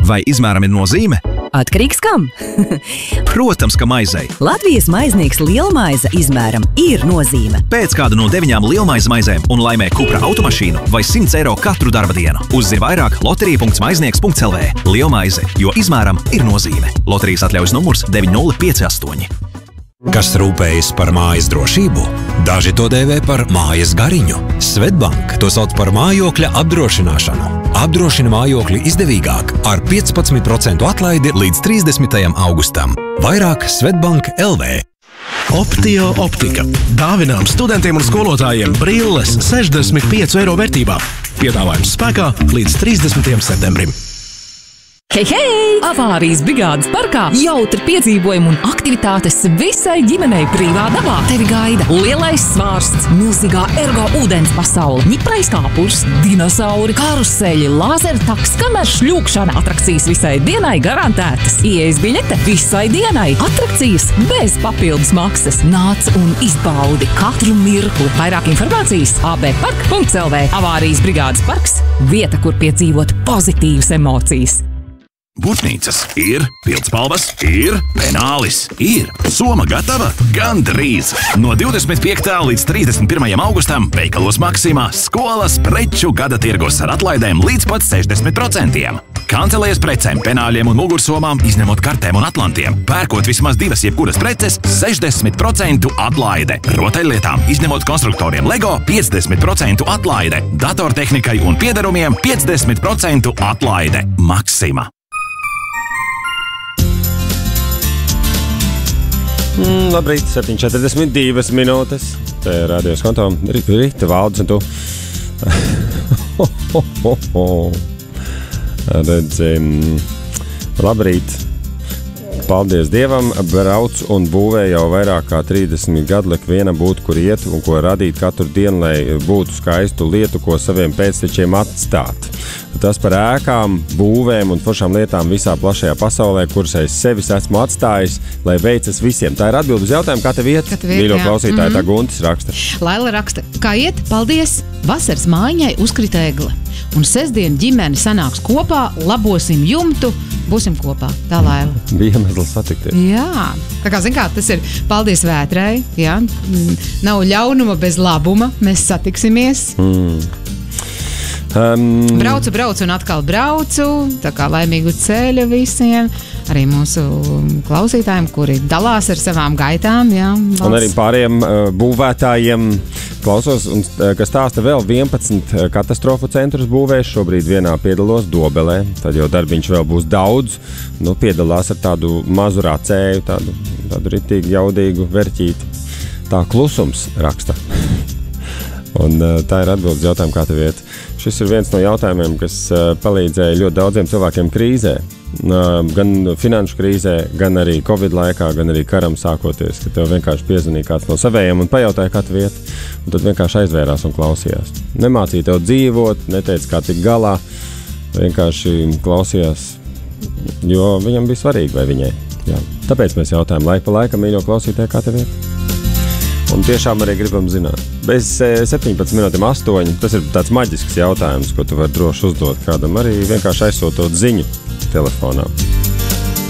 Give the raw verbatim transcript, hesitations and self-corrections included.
Vai izmēram ir nozīme? Atkarīgs kam? Protams, ka maizei. Latvijas maiznieks Lielmaize izmēram ir nozīme. Pēc kādu no deviņām lielmaize maizēm un laimē Cupra automašīnu vai simts eiro katru darba dienu. Uzzini vairāk loterija punkts maiznieks punkts l v. Lielmaize, jo izmēram ir nozīme. Loterijas atļaujas numurs deviņi nulle pieci astoņi. Kas rūpējas par mājas drošību? Daži to dēvē par mājas gariņu. Svetbank to sauc par mājokļa apdrošināšanu. Apdrošina mājokļu izdevīgāk ar piecpadsmit procentu atlaidi līdz trīsdesmitajam augustam. Vairāk Svetbank punkt l v. Optio optika. Dāvinām studentiem un skolotājiem brilles sešdesmit piecu eiro vērtībā. Piedāvājums spēkā līdz trīsdesmitajam septembrim. Hei, hei! Avārijas brigādes parkā jautri piedzīvojumi un aktivitātes visai ģimenei brīvā dabā. Tevi gaida lielais svārsts, milzīgā ergo ūdens pasaule, ņiprais kāpurs, dinosauri, karuseļi, lāzertaks, kamēr šļūkšana, atrakcijas visai dienai garantētas. Ieejas biļete visai dienai, atrakcijas bez papildus maksas. Nāc un izbaudi katru mirkli. Vairāk informācijas a b park punkts l v. Avārijas brigādes parks – vieta, kur piedzīvot pozitīvas emocijas. Būtnīcas ir, pildspalvas ir, penālis ir. Soma gatava? Gandrīz! No divdesmit piektā līdz trīsdesmit pirmajam augustam veikalos Maksimā skolas preču gada tirgus ar atlaidēm līdz pat sešdesmit procentiem. Kancelējas precēm, penāļiem un mugursomām, izņemot kartēm un atlantiem. Pērkot vismaz divas jebkuras preces, sešdesmit procentu atlaide. Rotaļlietām, izņemot konstruktoriem Lego, piecdesmit procentu atlaide. Datortehnikai un piederumiem piecdesmit procentu atlaide. Maksima. Mm, labrīt, septiņi četrdesmit divas minūtes. Te radios konto Rita Valdis un tu. Redzim, labrīt. Paldies Dievam, brauc un būvē jau vairāk kā trīsdesmit gadu, lai viena būtu, kur iet un ko radīt katru dienu, lai būtu skaistu lietu, ko saviem pēctečiem atstāt. Tas par ēkām, būvēm un foršām lietām visā plašajā pasaulē, kuras es sevis esmu atstājis, lai veicas visiem. Tā ir atbilde uz jautājumu, kā tev iet? Mīļo klausītāji, mm-hmm. Tā Guntis raksta. Laila raksta, kā iet? Paldies! Vasaras mājiņai uzkrita egle. Un sestdien ģimene sanāks kopā, labosim jumtu, būsim kopā. Tā Laila. Bija iemesls satikties. Jā. Tā kā, zin kā, tas ir paldies vētrai. Jā. Nav ļaunuma bez labuma. Mēs satiksimies. Mm. Um, braucu, braucu un atkal braucu. Tā kā laimīgu ceļu visiem. Arī mūsu klausītājiem, kuri dalās ar savām gaitām. Jā, un arī pāriem uh, būvētājiem klausos, un, uh, kas stāsta vēl vienpadsmit katastrofu centrus būvēs. Šobrīd vienā piedalos Dobelē. Tad jau darbiņš vēl būs daudz. Nu, piedalās ar tādu mazu racēju, tādu, tādu ritīgi jaudīgu verķīti. Tā klusums raksta. Un uh, tā ir atbildes jautājumu, kā tev iet. Šis ir viens no jautājumiem, kas uh, palīdzēja ļoti daudziem cilvēkiem krīzē. Uh, gan finanšu krīzē, gan arī Covid laikā, gan arī karam sākoties, ka tev vienkārši piezvanīja kāds no savējiem un pajautāja, kā tev iet. Un tad vienkārši aizvērās un klausījās. Nemācīja tev dzīvot, neteica, kā tik galā. Vienkārši klausījās, jo viņam bija svarīgi vai viņai. Jā. Tāpēc mēs jautājam laiku pa laikam, mīļo klausītāji, kā tev iet. Un tiešām arī gribam zināt. Bez septiņpadsmit minūtēm astoņi, tas ir tāds maģisks jautājums, ko tu vari droši uzdot kādam, arī vienkārši aizsūtot ziņu telefonā.